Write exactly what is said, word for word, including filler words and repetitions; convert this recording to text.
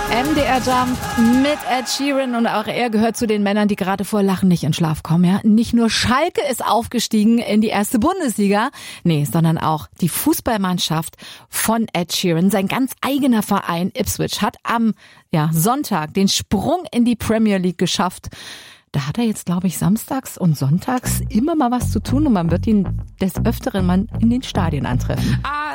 M D R Jump mit Ed Sheeran und auch er gehört zu den Männern, die gerade vor Lachen nicht in Schlaf kommen. Ja? Nicht nur Schalke ist aufgestiegen in die erste Bundesliga, nee, sondern auch die Fußballmannschaft von Ed Sheeran. Sein ganz eigener Verein Ipswich hat am ja, Sonntag den Sprung in die Premier League geschafft. Da hat er jetzt, glaube ich, samstags und sonntags immer mal was zu tun und man wird ihn des Öfteren mal in den Stadien antreffen.